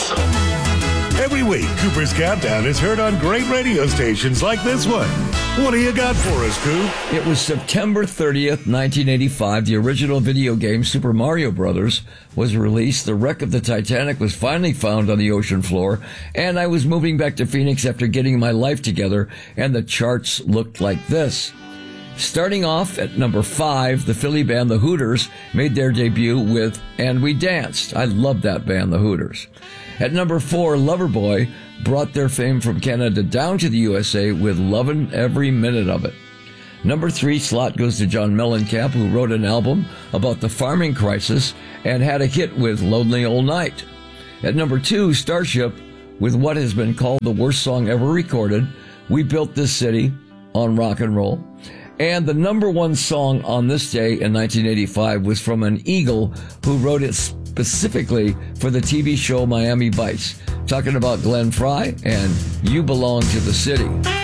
awesome. Every week, Cooper's Countdown is heard on great radio stations like this one. What do you got for us, Coop? It was September 30th, 1985. The original video game Super Mario Brothers was released. The wreck of the Titanic was finally found on the ocean floor. And I was moving back to Phoenix after getting my life together. And the charts looked like this. Starting off at number 5, the Philly band The Hooters made their debut with And We Danced. I love that band, The Hooters. At number 4, Loverboy brought their fame from Canada down to the USA with Lovin' Every Minute of It. Number 3 slot goes to John Mellencamp, who wrote an album about the farming crisis and had a hit with Lonely Old Night. At number 2, Starship with what has been called the worst song ever recorded, We Built This City on Rock and Roll. And the number 1 song on this day in 1985 was from an Eagle who wrote it specifically for the TV show Miami Vice, talking about Glenn Frey and You Belong to the City.